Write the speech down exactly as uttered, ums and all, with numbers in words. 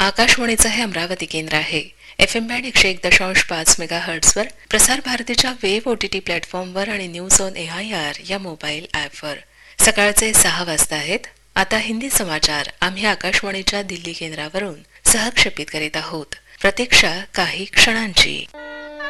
आकाशवाणीचं हे अमरावती केंद्र आहे. एफ एम बँड एकशे एक दशांश पाच मेगा हर्ट्सवर, प्रसार भारतीच्या वेब ओटीटी प्लॅटफॉर्मवर आणि news on A I R या मोबाईल ॲपवर. सकाळचे सहा वाजता आहेत. आता हिंदी समाचार आम्ही आकाशवाणीच्या दिल्ली केंद्रावरून सहक्षेपित करीत आहोत. प्रतीक्षा काही क्षणांची.